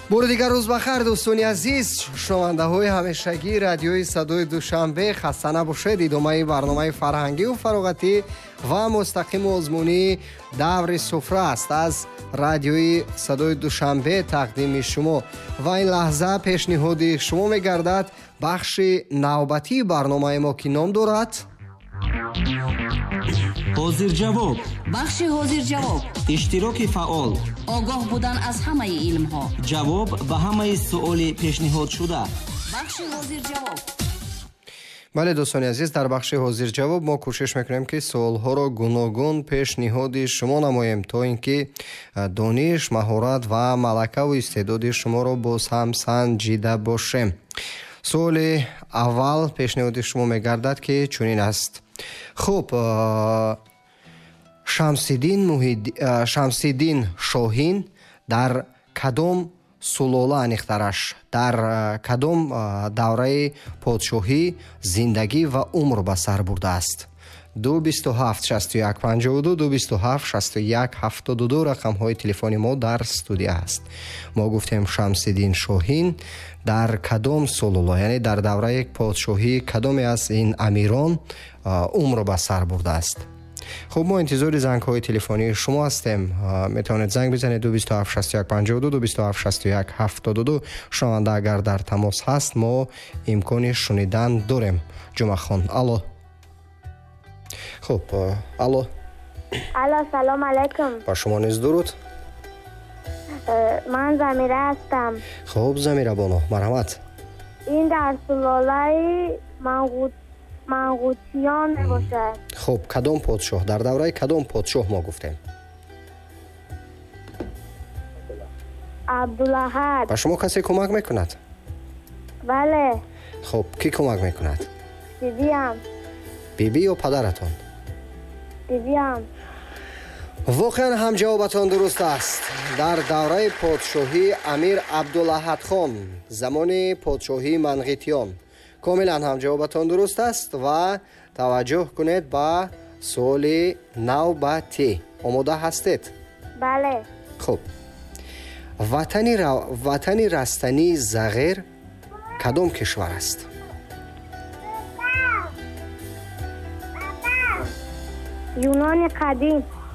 бори дигар рӯз бахайр дӯстони азиз, шунавандаҳои ҳамешагии радиои Садои Душанбе, хаста набошед. идомаи барномаи фарҳангиву фароғатӣ ва мустақиму озмунии даври суфра аст аз радиои Садои Душанбе тақдими шумо. ва ин лаҳза пешниҳоди шумо мегардад бахши навбатии барномаи мо ки ном дорад ҳозирҷавоб. бахши ҳозирҷавоб. иштироки фаъол. огоҳ будан аз ҳамаи илмҳо. ҷавоб ба ҳамаи суоли пешниҳодшуда. бахши ҳозирҷавоб. бале дӯстони азиз, дар бахши ҳозирҷавоб мо кӯшиш мекунем ки суолҳоро гуногун пешниҳоди шумо намоем, то ин ки дониш, маҳорат ва малакаву истеъдоди шуморо боз ҳам санҷида бошем. суоли аввал пешниҳоди шумо мегардад ки чунин аст. хуб, Шамсиддин Шоҳин дар кадом сулола аниқтараш, дар кадом давраи подшоҳӣ зиндагӣ ва умр ба сар бурдааст? 227-61-52 227-61-72 рақамҳои телефони мо дар студия аст. мо гуфтем Шамсиддин Шоҳин дар кадом сулола, яъне дар давраи подшоҳӣ кадоме аз ин амирон умр ба сар бурдааст? хуб, мо интизори зангҳои телефонии шумо ҳастем. метавонед занг бизанед 227-61-52 227-61-72. шунаванда агар дар тамос ҳаст, мо имкони шунидан дорем. ҷумъахон, алло. хуб, алло. алло, салом алайкум. ба шумо низ дуруд. ман Замира ҳастам. хуб, Замира боно, марҳамат. ин дар сулолаи манғутиён мебошад. хуб, кадом подшоҳ, дар давраи кадом подшоҳ мо гуфтем? Абдулаҳад. ба шумо касе кӯмак мекунад? бале. хуб, кӣ кӯмак мекунад? бибиам. биби ё падаратон? бибиам. воқеан ҳам ҷавобатон дуруст аст. дар давраи подшоҳии амир Абдулаҳадхон, замони подшоҳии манғитиён. комилан ҳам ҷавобатон дуруст аст ва таваҷҷӯҳ кунед ба суоли навбатӣ. омода ҳастед? бале. хуб, ватани растании Зағир кадом кишвар аст? юнони қадим.